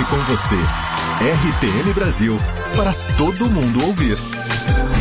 com você. RTM Brasil, para todo mundo ouvir.